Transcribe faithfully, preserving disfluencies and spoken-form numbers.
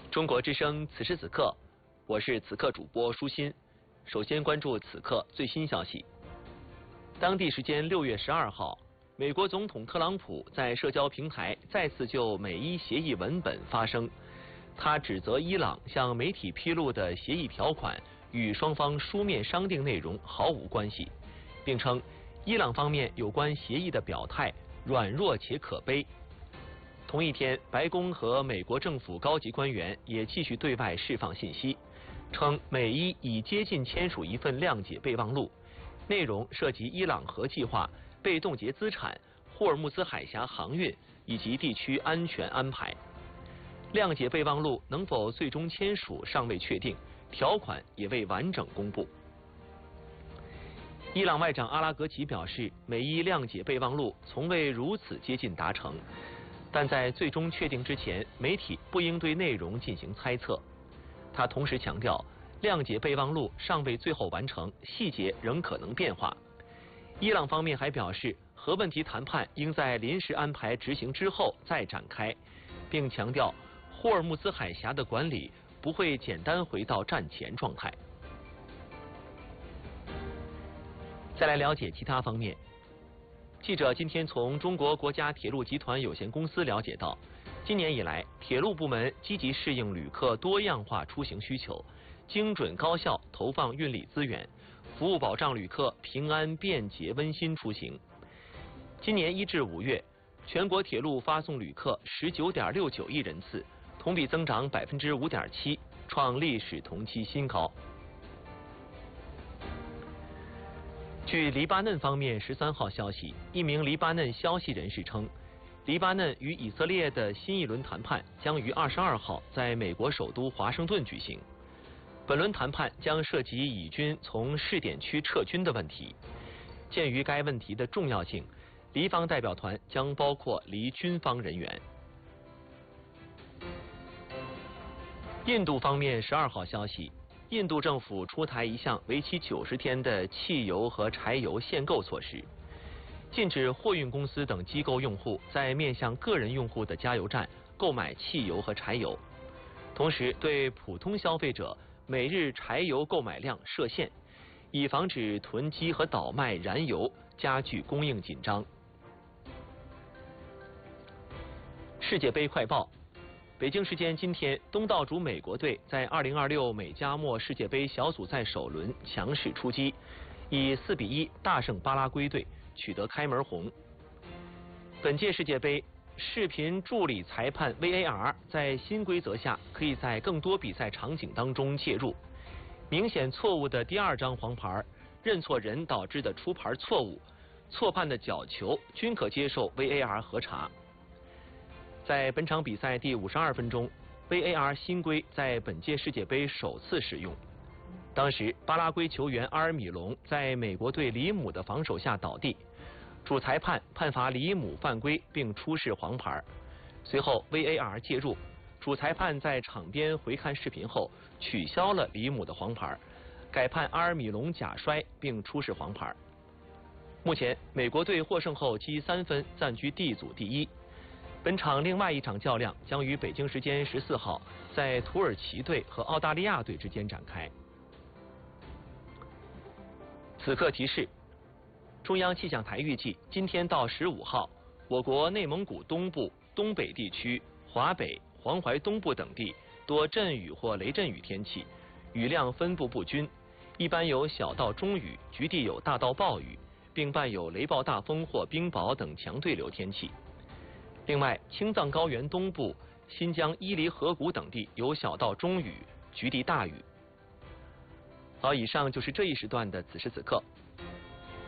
中国之声此时此刻，我是此刻主播舒心。首先关注此刻最新消息。当地时间六月十二号，美国总统特朗普在社交平台再次就美伊协议文本发声，他指责伊朗向媒体披露的协议条款与双方书面商定内容毫无关系，并称伊朗方面有关协议的表态软弱且可悲。同一天，白宫和美国政府高级官员也继续对外释放信息，称美伊已接近签署一份谅解备忘录，内容涉及伊朗核计划、被冻结资产、霍尔木兹海峡航运以及地区安全安排。谅解备忘录能否最终签署尚未确定，条款也未完整公布。伊朗外长阿拉格齐表示，美伊谅解备忘录从未如此接近达成，但在最终确定之前，媒体不应对内容进行猜测。他同时强调，谅解备忘录尚未最后完成，细节仍可能变化。伊朗方面还表示，核问题谈判应在临时安排执行之后再展开，并强调霍尔木兹海峡的管理不会简单回到战前状态。再来了解其他方面。记者今天从中国国家铁路集团有限公司了解到，今年以来，铁路部门积极适应旅客多样化出行需求，精准高效投放运力资源，服务保障旅客平安便捷温馨出行。今年一至五月，全国铁路发送旅客十九点六九亿人次，同比增长百分之五点七，创历史同期新高。据黎巴嫩方面十三号消息，一名黎巴嫩消息人士称，黎巴嫩与以色列的新一轮谈判将于二十二号在美国首都华盛顿举行。本轮谈判将涉及以军从试点区撤军的问题。鉴于该问题的重要性，黎方代表团将包括黎军方人员。印度方面十二号消息，印度政府出台一项为期九十天的汽油和柴油限购措施，禁止货运公司等机构用户在面向个人用户的加油站购买汽油和柴油，同时对普通消费者每日柴油购买量设限，以防止囤积和倒卖燃油，加剧供应紧张。世界杯快报。北京时间今天，东道主美国队在二零二六美加墨世界杯小组赛首轮强势出击，以四比一大胜巴拉圭队，取得开门红。本届世界杯，视频助理裁判 V A R 在新规则下可以在更多比赛场景当中介入。明显错误的第二张黄牌、认错人导致的出牌错误、错判的角球均可接受 V A R 核查。在本场比赛第五十二分钟 ，V A R 新规在本届世界杯首次使用。当时，巴拉圭球员阿尔米隆在美国队里姆的防守下倒地，主裁判判罚里姆犯规并出示黄牌。随后 V A R 介入，主裁判在场边回看视频后取消了里姆的黄牌，改判阿尔米隆假摔并出示黄牌。目前，美国队获胜后积三分，暂居 D 组第一。本场另外一场较量将于北京时间十四号在土耳其队和澳大利亚队之间展开。此刻提示：中央气象台预计，今天到十五号，我国内蒙古东部、东北地区、华北、黄淮东部等地多阵雨或雷阵雨天气，雨量分布不均，一般有小到中雨，局地有大到暴雨，并伴有雷暴大风或冰雹等强对流天气。另外，青藏高原东部、新疆伊犁河谷等地有小到中雨，局地大雨。好，以上就是这一时段的此时此刻。